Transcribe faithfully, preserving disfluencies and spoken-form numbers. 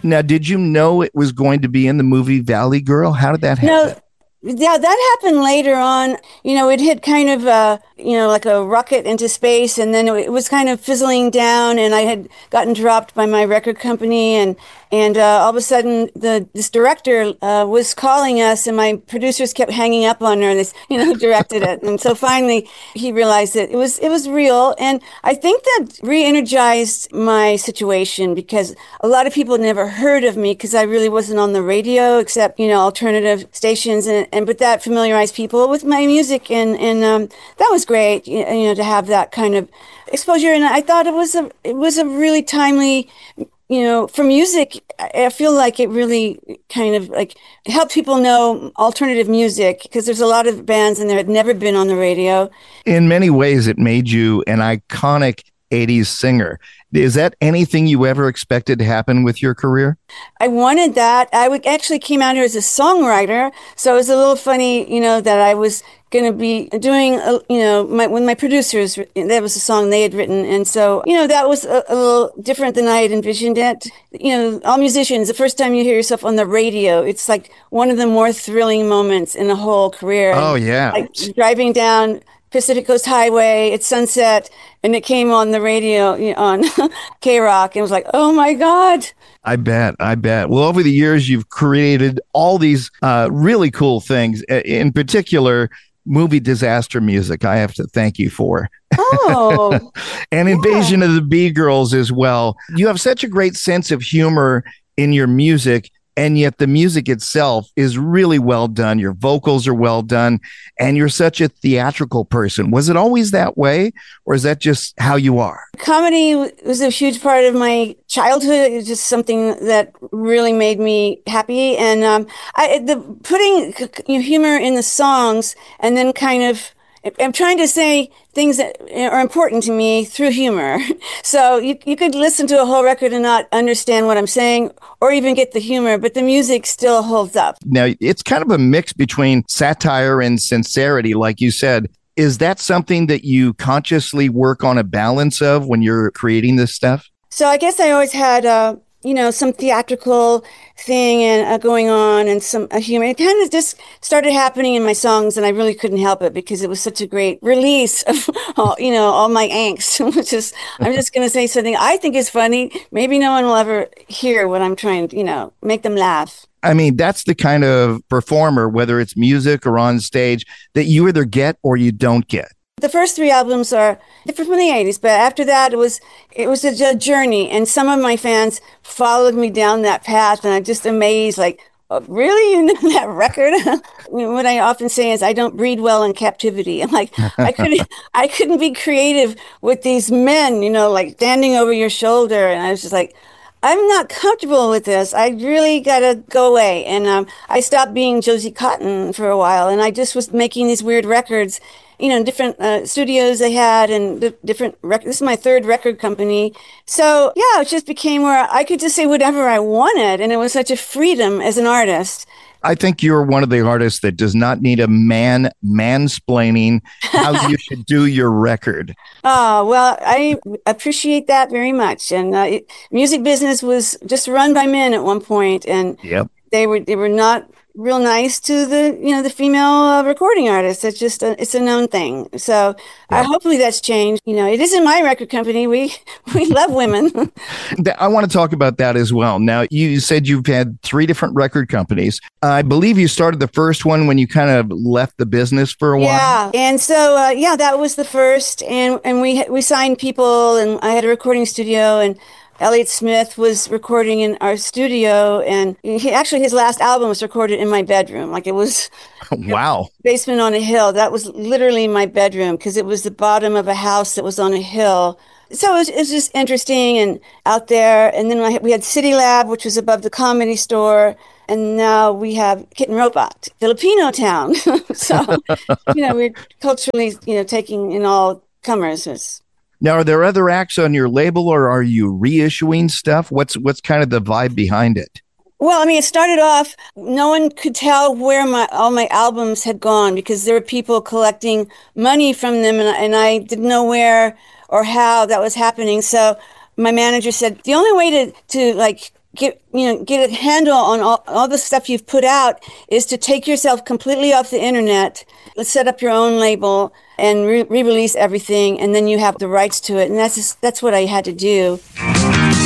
Now, did you know it was going to be in the movie Valley Girl? How did that No, happen? yeah, that happened later on. You know, it hit kind of, uh, you know, like a rocket into space, and then it, it was kind of fizzling down, and I had gotten dropped by my record company, and and uh, all of a sudden, the this director uh, was calling us, and my producers kept hanging up on her, this, you know, who directed it, and so finally he realized that it was it was real, and I think that re-energized my situation because a lot of people never heard of me because I really wasn't on the radio except, you know, alternative stations, and and but that familiarized people with my music, and and um, that was great, you you know, to have that kind of exposure. And I thought it was a it was a really timely, you know, for music. I I feel like it really kind of like helped people know alternative music because there's a lot of bands and there had never been on the radio. In many ways, it made you an iconic eighties singer. Is that anything you ever expected to happen with your career? I wanted that. I would actually came out here as a songwriter, so it was a little funny, you know, that I was going to be doing, uh, you know, my when my producers, that was a song they had written, and so, you know, that was a, a little different than I had envisioned it. You know, all musicians, the first time you hear yourself on the radio, it's like one of the more thrilling moments in a whole career. Oh, And yeah. like driving down Pacific Coast Highway at sunset, and it came on the radio, you know, on K Rock, and it was like, oh my God. I bet. I bet. Well, over the years, you've created all these uh, really cool things, in particular, movie disaster music. I have to thank you for. Oh, And yeah. Invasion of the Bee Girls as well. You have such a great sense of humor in your music, and yet the music itself is really well done. Your vocals are well done, and you're such a theatrical person. Was it always that way, or is that just how you are? Comedy was a huge part of my childhood. It was just something that really made me happy. And um, I, the putting you know, humor in the songs and then kind of, I'm trying to say things that are important to me through humor. So you, you could listen to a whole record and not understand what I'm saying or even get the humor, but the music still holds up. Now, it's kind of a mix between satire and sincerity, like you said. Is that something that you consciously work on a balance of when you're creating this stuff? So I guess I always had, uh, you know, some theatrical thing and uh, going on and some uh, humor. It kind of just started happening in my songs, and I really couldn't help it because it was such a great release of, all, you know, all my angst. Which is, I'm just going to say something I think is funny. Maybe no one will ever hear what I'm trying to, you know, make them laugh. I mean, that's the kind of performer, whether it's music or on stage, that you either get or you don't get. The first three albums are different from the eighties, but after that, it was it was a j- journey, and some of my fans followed me down that path, and I'm just amazed, like, "Oh, really, you know that record?" What I often say is, I don't breed well in captivity. I'm like, I couldn't I couldn't be creative with these men, you know, like standing over your shoulder, and I was just like, I'm not comfortable with this. I really gotta go away. And um, I stopped being Josie Cotton for a while, and I just was making these weird records, you know, different uh, studios they had, and di different records. This is my third record company. So yeah, it just became where I could just say whatever I wanted, and it was such a freedom as an artist. I think you're one of the artists that does not need a man mansplaining how you should do your record. Oh, well, I appreciate that very much. And uh, it, music business was just run by men at one point, and Yep. they were they were not real nice to the you know the female uh, recording artists. It's just a, it's a known thing. So uh, Yep. hopefully that's changed. You know, it isn't my record company. We we love women. I want to talk about that as well. Now, you said you've had three different record companies. I believe you started the first one when you kind of left the business for a while. Yeah, and so uh, yeah, that was the first, and and we we signed people, and I had a recording studio, and Elliott Smith was recording in our studio, and he actually his last album was recorded in my bedroom, like it was Wow. basement on a hill. That was literally my bedroom because it was the bottom of a house that was on a hill. So it was, it was just interesting and out there. And then I, we had City Lab, which was above the Comedy Store. And now we have Kitten Robot, Filipino Town. So, you know, we're culturally, you know, taking in all comers. It's- Now, are there other acts on your label, or are you reissuing stuff? What's what's kind of the vibe behind it? Well, I mean, it started off, no one could tell where my all my albums had gone because there were people collecting money from them, and, and I didn't know where or how that was happening. So my manager said, the only way to, to like get you know get a handle on all, all the stuff you've put out is to take yourself completely off the internet. Let's set up your own label and re- re-release everything, and then you have the rights to it. And that's just, that's what I had to do.